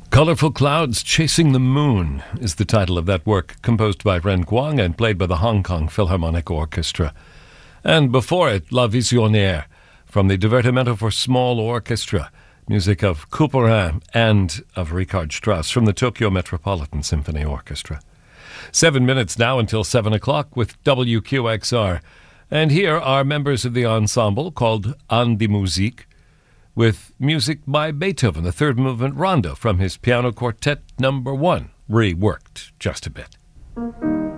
Colorful Clouds Chasing the Moon is the title of that work, composed by Ren Guang and played by the Hong Kong Philharmonic Orchestra. And before it, La Visionnaire, from the Divertimento for Small Orchestra, music of Couperin and of Richard Strauss from the Tokyo Metropolitan Symphony Orchestra. 7 minutes now until 7 o'clock with WQXR. And here are members of the ensemble called An die Musik, with music by Beethoven, the third movement rondo from his Piano Quartet No. 1, reworked just a bit.